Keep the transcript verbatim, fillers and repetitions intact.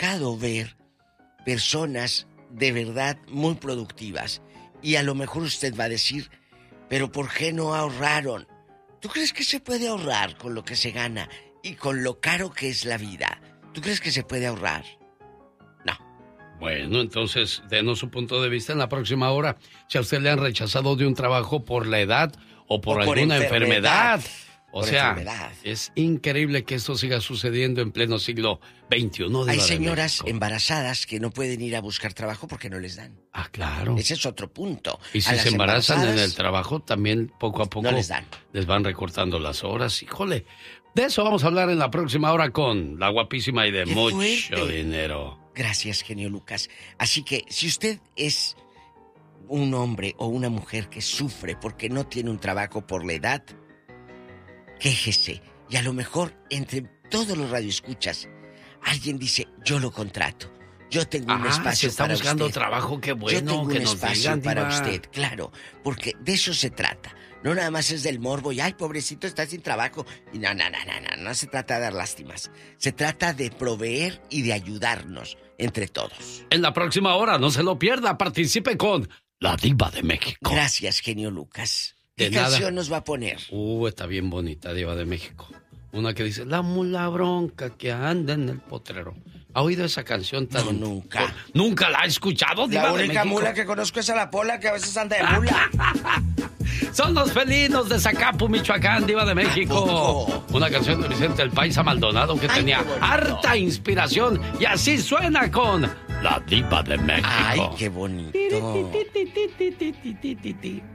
tocado ver personas de verdad muy productivas. Y a lo mejor usted va a decir, pero ¿por qué no ahorraron? ¿Tú crees que se puede ahorrar con lo que se gana y con lo caro que es la vida? ¿Tú crees que se puede ahorrar? No. Bueno, entonces, denos su punto de vista en la próxima hora. Si a usted le han rechazado de un trabajo por la edad o por, o por alguna enfermedad. enfermedad. O sea, enfermedad. Es increíble que esto siga sucediendo en pleno siglo veintiuno. Hay señoras embarazadas que no pueden ir a buscar trabajo porque no les dan. Ah, claro. Ese es otro punto. Y si se embarazan en el trabajo, también poco a poco no les dan. Les van recortando las horas. Híjole, de eso vamos a hablar en la próxima hora con la guapísima y de ¡qué mucho fuerte! Dinero. Gracias, genio Lucas. Así que, si usted es un hombre o una mujer que sufre porque no tiene un trabajo por la edad, quéjese. Y a lo mejor, entre todos los radioescuchas, alguien dice, yo lo contrato. Yo tengo un ah, espacio se está para buscando usted. trabajo, qué bueno. Yo tengo que un nos espacio digan, para diva. usted, claro. Porque de eso se trata. No nada más es del morbo y, ay, pobrecito, está sin trabajo. Y no, no, no, no, no, no se trata de dar lástimas. Se trata de proveer y de ayudarnos entre todos. En la próxima hora, no se lo pierda, participe con la Diva de México. Gracias, genio Lucas. ¿Qué De canción nada. nos va a poner? Uh, está bien bonita, Diva de México. Una que dice, la mula bronca que anda en el potrero. ¿Ha oído esa canción tan...? No, nunca. ¿Nunca la ha escuchado, Diva La de única México? mula que conozco es a la Pola, que a veces anda de mula. Son los felinos de Zacapu, Michoacán, Diva de México. Una canción de Vicente el Paisa Maldonado que ay, tenía harta inspiración. Y así suena con la Diva de México. Ay, qué bonito.